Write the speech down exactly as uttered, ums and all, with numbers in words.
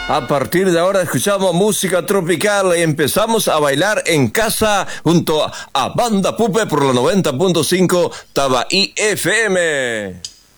A partir de ahora escuchamos música tropical y empezamos a bailar en casa junto a Banda Pupe por la noventa punto cinco Tabaí F M.